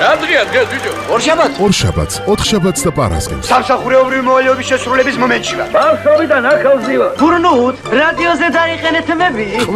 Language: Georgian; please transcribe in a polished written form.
რა დღეა დღეს ბიჭო? ორშაბათს, ოთხშაბათს და პარასკევს. სამსახურეობრივი მოვალეობის შესრულების მომენტში ვარ. ბავშვობიდან ახალ ზივა. გურნუთ, რადიოზე დაიყენეთ მები.